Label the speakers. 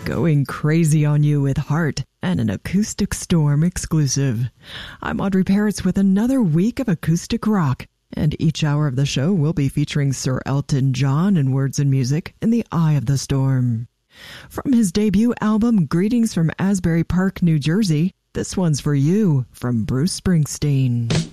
Speaker 1: Going crazy on you with Heart and an Acoustic Storm exclusive. I'm Audrey Peretz with another week of acoustic rock, and each hour of the show will be featuring Sir Elton John and words and music in the eye of the storm. From his debut album, Greetings from Asbury Park, New Jersey, this one's for you from Bruce Springsteen.